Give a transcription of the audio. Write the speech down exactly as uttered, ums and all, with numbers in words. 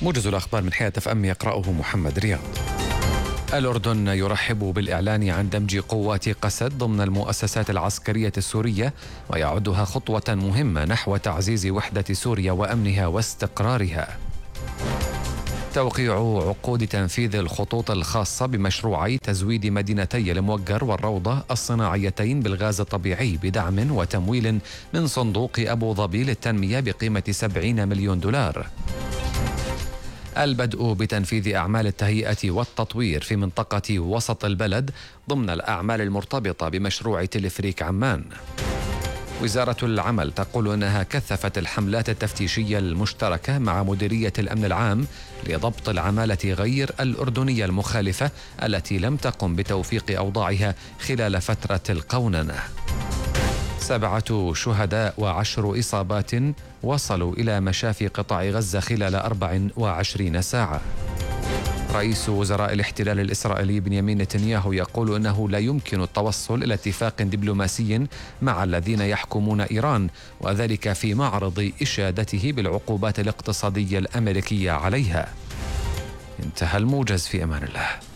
موجز الأخبار من حياة اف ام يقرأه محمد رياض. الأردن يرحب بالإعلان عن دمج قوات قسد ضمن المؤسسات العسكرية السورية، ويعدها خطوة مهمة نحو تعزيز وحدة سوريا وأمنها واستقرارها. توقيع عقود تنفيذ الخطوط الخاصة بمشروعي تزويد مدينتي الموقر والروضة الصناعيتين بالغاز الطبيعي بدعم وتمويل من صندوق أبو ظبي للتنمية بقيمة سبعين مليون دولار. البدء بتنفيذ أعمال التهيئة والتطوير في منطقة وسط البلد ضمن الأعمال المرتبطة بمشروع تلفريك عمان. وزارة العمل تقول أنها كثفت الحملات التفتيشية المشتركة مع مديرية الأمن العام لضبط العمالة غير الأردنية المخالفة التي لم تقم بتوفيق أوضاعها خلال فترة القوننة. سبعة شهداء وعشر إصابات وصلوا إلى مشافي قطاع غزة خلال أربع وعشرين ساعة. رئيس وزراء الاحتلال الإسرائيلي بنيامين نتنياهو يقول أنه لا يمكن التوصل إلى اتفاق دبلوماسي مع الذين يحكمون إيران، وذلك في معرض إشادته بالعقوبات الاقتصادية الأمريكية عليها. انتهى الموجز، في أمان الله.